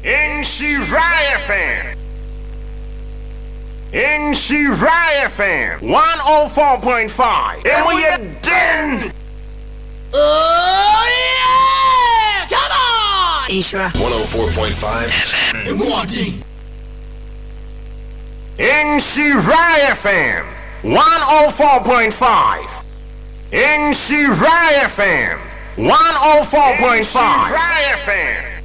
NC FM. NC FM 104.5. And we are done. Oh yeah! Come on! Isra 104.5 FM. And Martin. NC FM 104.5. NC FM 104.5. NC FM.